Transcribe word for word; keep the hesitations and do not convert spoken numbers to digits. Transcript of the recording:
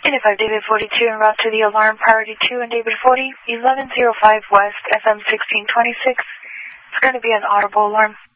Unified David forty-two en route to the alarm, priority two and David forty, eleven oh five West, F M sixteen twenty-six. It's going to be an audible alarm.